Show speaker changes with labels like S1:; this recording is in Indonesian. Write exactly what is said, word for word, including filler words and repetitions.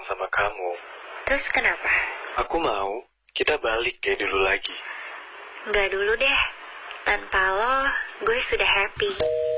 S1: sama kamu.
S2: Terus kenapa?
S1: Aku mau kita balik kayak dulu lagi.
S2: Nggak dulu deh. Tanpa lo, gue sudah happy.